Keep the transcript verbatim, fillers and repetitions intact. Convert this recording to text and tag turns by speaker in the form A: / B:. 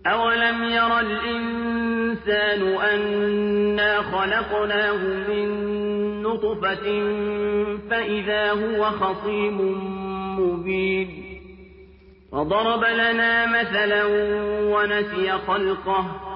A: أَوَلَمْ يَرَ الْإِنسَانُ أَنَّا خَلَقْنَاهُ مِن نُّطْفَةٍ فَإِذَا هُوَ خَصِيمٌ مُّبِينٌ وَضَرَبَ لَنَا مَثَلًا وَنَسِيَ خَلْقَهُ